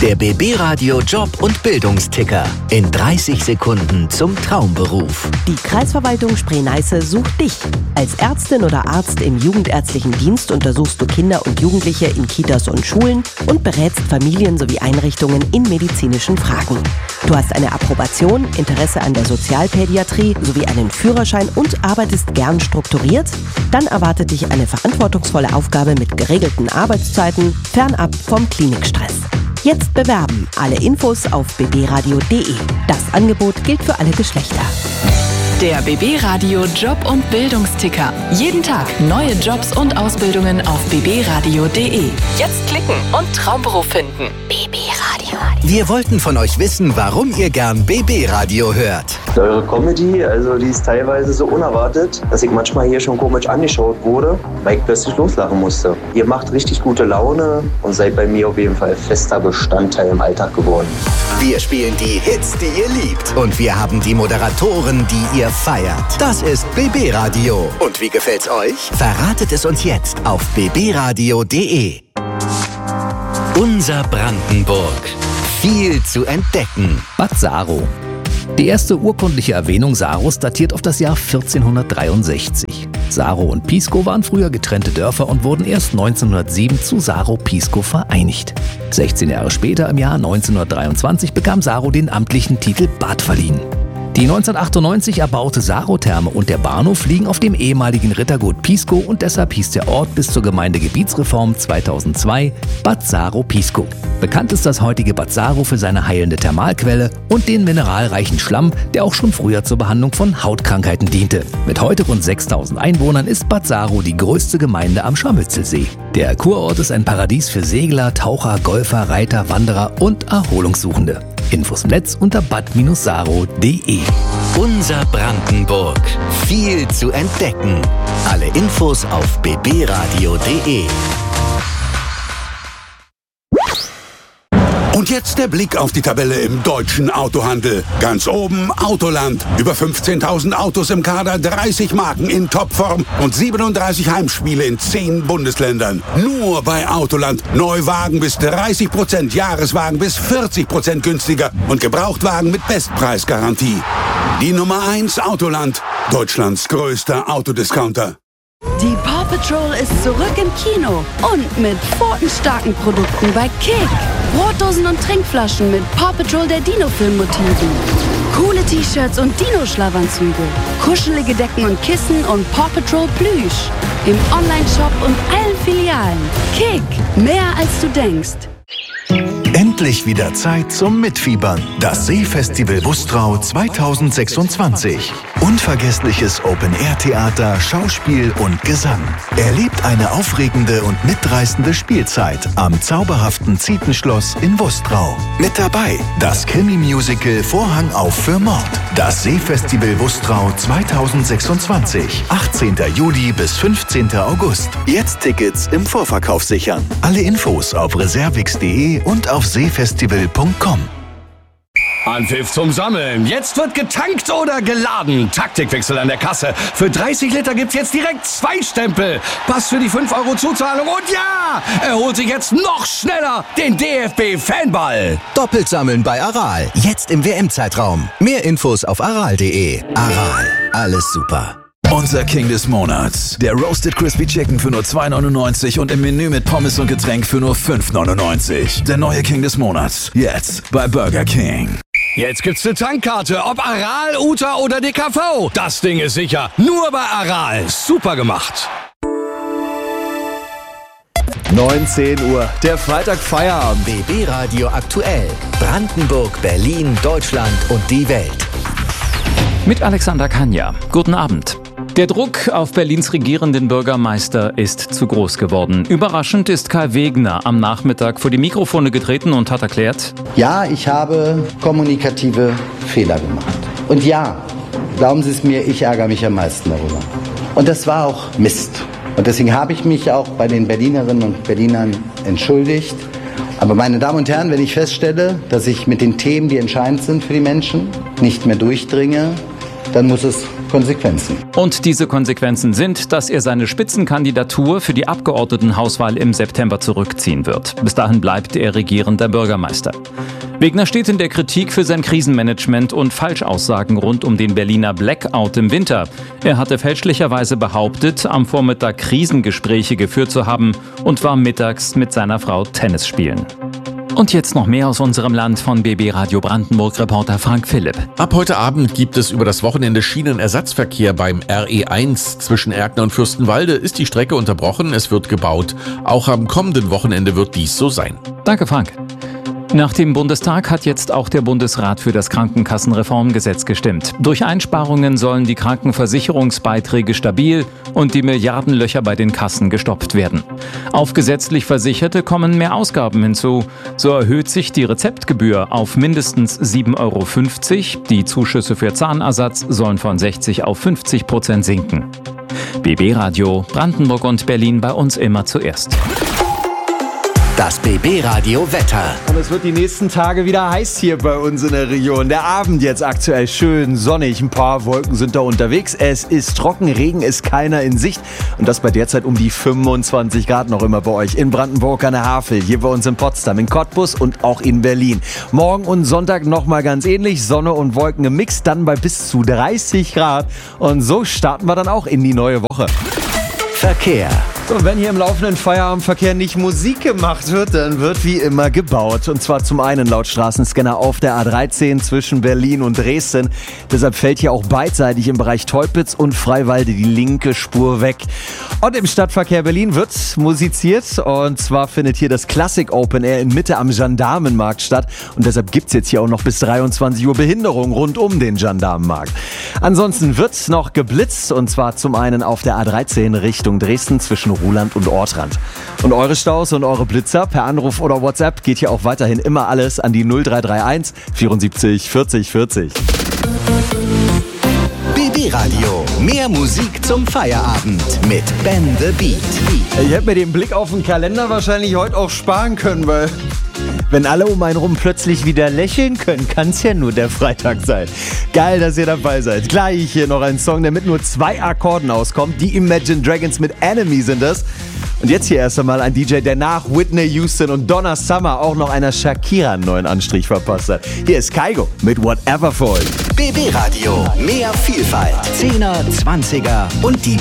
Der BB Radio Job- und Bildungsticker. In 30 Sekunden zum Traumberuf. Die Kreisverwaltung Spree-Neiße sucht dich. Als Ärztin oder Arzt im jugendärztlichen Dienst untersuchst du Kinder und Jugendliche in Kitas und Schulen und berätst Familien sowie Einrichtungen in medizinischen Fragen. Du hast eine Approbation, Interesse an der Sozialpädiatrie sowie einen Führerschein und arbeitest gern strukturiert? Dann erwartet dich eine verantwortungsvolle Aufgabe mit geregelten Arbeitszeiten, fernab vom Klinikstress. Jetzt bewerben. Alle Infos auf bbradio.de. Das Angebot gilt für alle Geschlechter. Der BB Radio Job- und Bildungsticker. Jeden Tag neue Jobs und Ausbildungen auf bbradio.de. Jetzt klicken und Traumberuf finden. BB Radio. Wir wollten von euch wissen, warum ihr gern BB Radio hört. Eure Comedy, also die ist teilweise so unerwartet, dass ich manchmal hier schon komisch angeschaut wurde, weil ich plötzlich loslachen musste. Ihr macht richtig gute Laune und seid bei mir auf jeden Fall fester Bestandteil im Alltag geworden. Wir spielen die Hits, die ihr liebt. Und wir haben die Moderatoren, die ihr feiert. Das ist BB Radio. Und wie gefällt's euch? Verratet es uns jetzt auf bbradio.de. Unser Brandenburg. Viel zu entdecken. Bad Saro. Die erste urkundliche Erwähnung Saros datiert auf das Jahr 1463. Saro und Piskow waren früher getrennte Dörfer und wurden erst 1907 zu Saro-Piskow vereinigt. 16 Jahre später, im Jahr 1923, bekam Saro den amtlichen Titel Bad verliehen. Die 1998 erbaute Saro-Therme und der Bahnhof liegen auf dem ehemaligen Rittergut Piskow und deshalb hieß der Ort bis zur Gemeindegebietsreform 2002 Bad Saro-Piskow. Bekannt ist das heutige Bad Saro für seine heilende Thermalquelle und den mineralreichen Schlamm, der auch schon früher zur Behandlung von Hautkrankheiten diente. Mit heute rund 6000 Einwohnern ist Bad Saro die größte Gemeinde am Scharmützelsee. Der Kurort ist ein Paradies für Segler, Taucher, Golfer, Reiter, Wanderer und Erholungssuchende. Infos im Netz unter bad-saro.de. Unser Brandenburg. Viel zu entdecken. Alle Infos auf bbradio.de. Und jetzt der Blick auf die Tabelle im deutschen Autohandel. Ganz oben Autoland. Über 15.000 Autos im Kader, 30 Marken in Topform und 37 Heimspiele in 10 Bundesländern. Nur bei Autoland. Neuwagen bis 30%, Jahreswagen bis 40% günstiger und Gebrauchtwagen mit Bestpreisgarantie. Die Nummer 1 Autoland. Deutschlands größter Autodiscounter. Die Paw Patrol ist zurück im Kino und mit pfotenstarken Produkten bei Kick. Brotdosen und Trinkflaschen mit Paw Patrol der Dino-Film-Motiven. Coole T-Shirts und Dino-Schlafanzüge. Kuschelige Decken und Kissen und Paw Patrol Plüsch. Im Online-Shop und allen Filialen. Kick, mehr als du denkst. Endlich wieder Zeit zum Mitfiebern. Das Seefestival Wustrau 2026. Unvergessliches Open-Air-Theater, Schauspiel und Gesang. Erlebt eine aufregende und mitreißende Spielzeit am zauberhaften Zietenschloss in Wustrau. Mit dabei das Krimi-Musical Vorhang auf für Mord. Das Seefestival Wustrau 2026. 18. Juli bis 15. August. Jetzt Tickets im Vorverkauf sichern. Alle Infos auf reservix.de und auf seefestival.com. Anpfiff zum Sammeln. Jetzt wird getankt oder geladen. Taktikwechsel an der Kasse. Für 30 Liter gibt's jetzt direkt 2 Stempel. Pass für die 5 € Zuzahlung. Und ja, er holt sich jetzt noch schneller den DFB-Fanball. Doppelt sammeln bei Aral. Jetzt im WM-Zeitraum. Mehr Infos auf aral.de. Aral. Alles super. Unser King des Monats. Der Roasted Crispy Chicken für nur 2,99 und im Menü mit Pommes und Getränk für nur 5,99. Der neue King des Monats. Jetzt bei Burger King. Jetzt gibt's eine Tankkarte, ob Aral, Uta oder DKV. Das Ding ist sicher. Nur bei Aral. Super gemacht. 19 Uhr, der Freitag Feierabend. BB Radio aktuell. Brandenburg, Berlin, Deutschland und die Welt. Mit Alexander Kania. Guten Abend. Der Druck auf Berlins regierenden Bürgermeister ist zu groß geworden. Überraschend ist Kai Wegner am Nachmittag vor die Mikrofone getreten und hat erklärt: Ja, ich habe kommunikative Fehler gemacht. Und ja, glauben Sie es mir, ich ärgere mich am meisten darüber. Und das war auch Mist. Und deswegen habe ich mich auch bei den Berlinerinnen und Berlinern entschuldigt. Aber meine Damen und Herren, wenn ich feststelle, dass ich mit den Themen, die entscheidend sind für die Menschen, nicht mehr durchdringe, dann muss es Konsequenzen. Und diese Konsequenzen sind, dass er seine Spitzenkandidatur für die Abgeordnetenhauswahl im September zurückziehen wird. Bis dahin bleibt er regierender Bürgermeister. Wegner steht in der Kritik für sein Krisenmanagement und Falschaussagen rund um den Berliner Blackout im Winter. Er hatte fälschlicherweise behauptet, am Vormittag Krisengespräche geführt zu haben und war mittags mit seiner Frau Tennis spielen. Und jetzt noch mehr aus unserem Land von BB Radio Brandenburg-Reporter Frank Philipp. Ab heute Abend gibt es über das Wochenende Schienenersatzverkehr beim RE1 zwischen Erkner und Fürstenwalde. Ist die Strecke unterbrochen, es wird gebaut. Auch am kommenden Wochenende wird dies so sein. Danke, Frank. Nach dem Bundestag hat jetzt auch der Bundesrat für das Krankenkassenreformgesetz gestimmt. Durch Einsparungen sollen die Krankenversicherungsbeiträge stabil und die Milliardenlöcher bei den Kassen gestopft werden. Auf gesetzlich Versicherte kommen mehr Ausgaben hinzu. So erhöht sich die Rezeptgebühr auf mindestens 7,50 €. Die Zuschüsse für Zahnersatz sollen von 60% auf 50% sinken. BB Radio, Brandenburg und Berlin, bei uns immer zuerst. Das BB-Radio Wetter. Und es wird die nächsten Tage wieder heiß hier bei uns in der Region. Der Abend jetzt aktuell schön sonnig, ein paar Wolken sind da unterwegs. Es ist trocken, Regen ist keiner in Sicht. Und das bei derzeit um die 25 Grad noch immer bei euch. In Brandenburg an der Havel, hier bei uns in Potsdam, in Cottbus und auch in Berlin. Morgen und Sonntag nochmal ganz ähnlich, Sonne und Wolken im Mix, dann bei bis zu 30 Grad. Und so starten wir dann auch in die neue Woche. Verkehr. So, wenn hier im laufenden Feierabendverkehr nicht Musik gemacht wird, dann wird wie immer gebaut. Und zwar zum einen laut Straßenscanner auf der A13 zwischen Berlin und Dresden. Deshalb fällt hier auch beidseitig im Bereich Teupitz und Freiwalde die linke Spur weg. Und im Stadtverkehr Berlin wird musiziert. Und zwar findet hier das Classic Open Air in Mitte am Gendarmenmarkt statt. Und deshalb gibt es jetzt hier auch noch bis 23 Uhr Behinderung rund um den Gendarmenmarkt. Ansonsten wird noch geblitzt. Und zwar zum einen auf der A13 Richtung Dresden zwischen Ruhland und Ortrand. Und eure Staus und eure Blitzer per Anruf oder WhatsApp geht hier auch weiterhin immer alles an die 0331 74 40 40. BB Radio. Mehr Musik zum Feierabend mit Ben the Beat. Ich hätte mir den Blick auf den Kalender wahrscheinlich heute auch sparen können, weil wenn alle um einen rum plötzlich wieder lächeln können, kann es ja nur der Freitag sein. Geil, dass ihr dabei seid. Gleich hier noch ein Song, der mit nur 2 Akkorden auskommt. Die Imagine Dragons mit Enemy sind das. Und jetzt hier erst einmal ein DJ, der nach Whitney Houston und Donna Summer auch noch einer Shakira einen neuen Anstrich verpasst hat. Hier ist Kygo mit Whatever For You. BB Radio. Mehr Vielfalt. 10er, 20er und die